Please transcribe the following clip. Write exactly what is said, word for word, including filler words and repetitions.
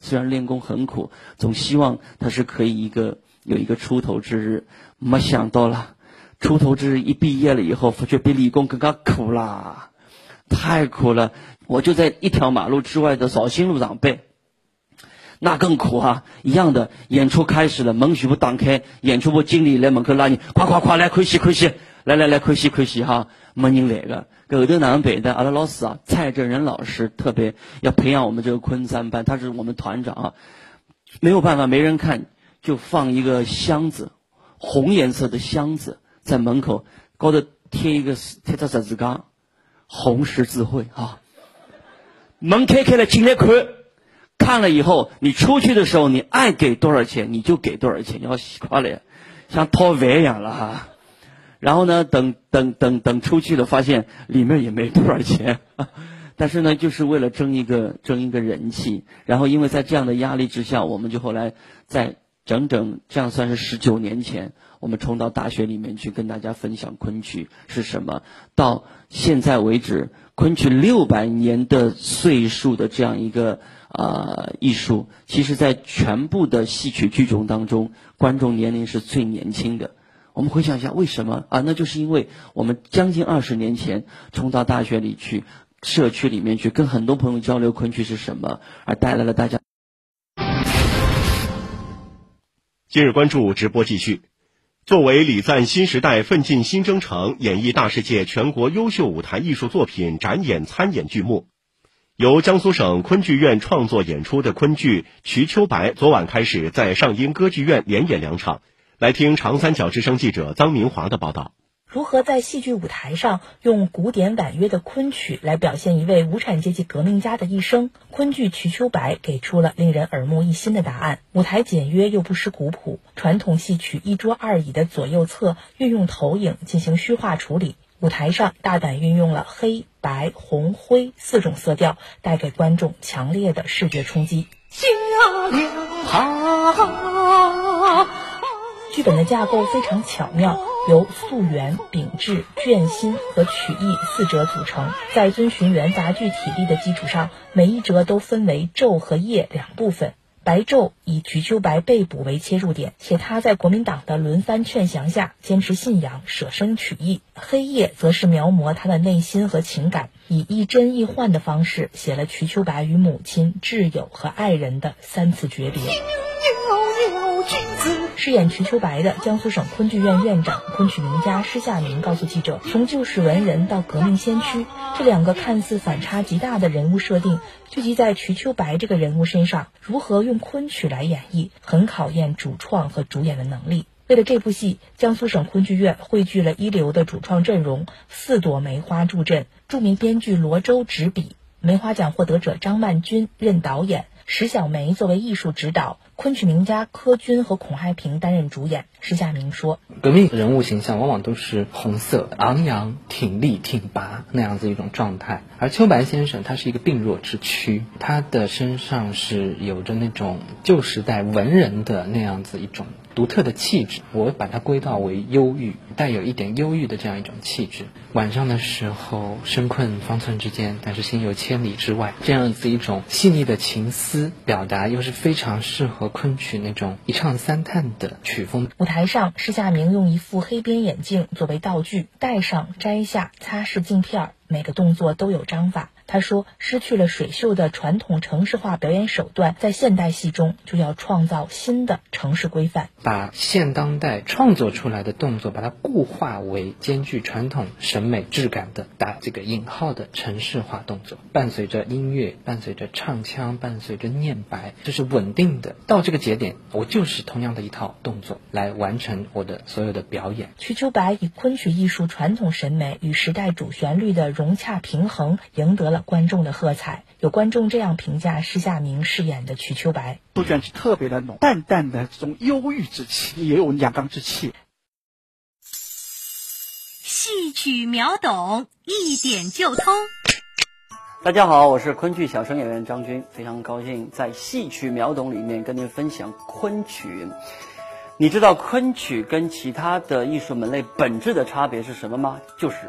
虽然练功很苦，总希望他是可以一个有一个出头之日。没想到了，出头之日一毕业了以后，发觉比理工更加苦啦，太苦了。我就在一条马路之外的绍兴路上背，那更苦啊！一样的，演出开始了，门全部打开，演出部经理来门口拉你，快快快来看戏看戏，来来来看戏看戏哈，没人来的。后头哪能办的？阿拉老师啊，蔡振仁老师特别要培养我们这个昆三班，他是我们团长啊，没有办法，没人看，就放一个箱子，红颜色的箱子在门口，高头贴一个贴着十字架，红十字会啊，门开开了，进来看。看了以后，你出去的时候，你爱给多少钱你就给多少钱，你要习惯了，像掏饭一样了哈。然后呢，等等等等出去了，发现里面也没多少钱，但是呢，就是为了争一个争一个人气。然后因为在这样的压力之下，我们就后来在整整这样算是十九年前，我们冲到大学里面去跟大家分享昆曲是什么。到现在为止，昆曲六百年的岁数的这样一个呃艺术，其实在全部的戏曲剧种当中，观众年龄是最年轻的。我们回想一下为什么啊？那就是因为我们将近二十年前冲到大学里去，社区里面去跟很多朋友交流昆曲是什么，而带来了大家。 今日关注直播继续。作为礼赞新时代奋进新征程演绎大世界全国优秀舞台艺术作品展演参演剧目，由江苏省昆剧院创作演出的昆剧《瞿秋白》昨晚开始在上音歌剧院连演两场。来听长三角之声记者臧明华的报道。 如何在戏剧舞台上用古典婉约的昆曲来表现一位无产阶级革命家的一生？昆剧《瞿秋白》给出了令人耳目一新的答案。舞台简约又不失古朴，传统戏曲一桌二椅的左右侧运用投影进行虚化处理，舞台上大胆运用了黑、白、红、灰四种色调，带给观众强烈的视觉冲击。 下了哈。 剧本的架构非常巧妙，由溯源、秉志、卷心和曲艺四折组成。在遵循元杂剧体例的基础上，每一折都分为昼和夜两部分。白昼以瞿秋白被捕为切入点，且他在国民党的轮番劝降下坚持信仰，舍生取义。黑夜则是描摹他的内心和情感，以亦真亦幻的方式写了瞿秋白与母亲、挚友和爱人的三次诀别。饰演瞿秋白的江苏省昆剧院院长、昆曲名家施夏明告诉记者，从旧式文人到革命先驱，这两个看似反差极大的人物设定聚集在瞿秋白这个人物身上，如何用昆曲来演绎，很考验主创和主演的能力。为了这部戏，江苏省昆剧院汇聚了一流的主创阵容，四朵梅花助阵，著名编剧罗周执笔，梅花奖获得者张曼君任导演，石小梅作为艺术指导，昆曲名家柯军和孔爱萍担任主演。施夏明说， 革命人物形象往往都是红色、昂扬、挺立、挺拔那样子一种状态，而秋白先生他是一个病弱之躯，他的身上是有着那种旧时代文人的那样子一种独特的气质，我把它归到为忧郁，带有一点忧郁的这样一种气质。晚上的时候身困方寸之间，但是心有千里之外，这样子一种细腻的情思表达，又是非常适合昆曲那种一唱三叹的曲风。 舞台上，施夏明用一副黑边眼镜作为道具，戴上、摘下、擦拭镜片，每个动作都有章法。他说，失去了水袖的传统程式化表演手段，在现代戏中就要创造新的程式规范， 把现当代创作出来的动作把它固化为兼具传统审美质感的打这个引号的程式化动作，伴随着音乐，伴随着唱腔，伴随着念白，这是稳定的。到这个节点，我就是同样的一套动作来完成我的所有的表演。 瞿秋白以昆曲艺术传统审美与时代主旋律的融洽平衡，赢得了观众的喝彩。有观众这样评价施夏明饰演的瞿秋白： 杜鹃气特别的浓，淡淡的这种忧郁之气，也有阳刚之气。 戏曲秒懂，一点就通。 大家好，我是昆剧小生演员张军，非常高兴在戏曲秒懂里面跟您分享昆曲。你知道昆曲跟其他的艺术门类本质的差别是什么吗？就是